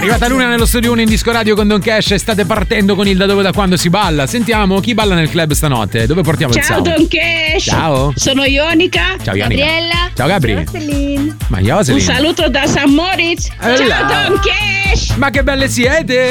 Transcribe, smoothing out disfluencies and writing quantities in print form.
arrivata Luna nello studio 1 in Disco Radio con Don Cash e state partendo con il Da dove da quando si balla. Sentiamo chi balla nel club stanotte. Dove portiamo il Ciao sound? Don Cash. Ciao. Sono Ionica. Ciao Ionica. Gabriella. Ciao Gabri. Jocelyn. Ma Jocelyn. Un saluto da San Moritz. Ciao Don Cash. Ma che belle siete!